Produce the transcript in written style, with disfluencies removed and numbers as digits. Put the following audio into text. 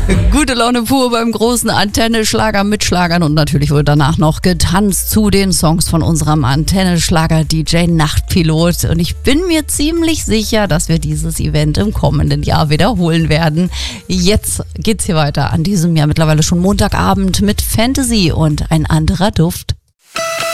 Gute Laune pur beim großen Antenne-Schlager mit Schlagern und natürlich wird danach noch getanzt zu den Songs von unserem Antenne-Schlager-DJ Nachtpilot. Und ich bin mir ziemlich sicher, dass wir dieses Event im kommenden Jahr wiederholen werden. Jetzt geht's hier weiter an diesem Jahr mittlerweile schon Montagabend mit Fantasy und ein anderer Duft.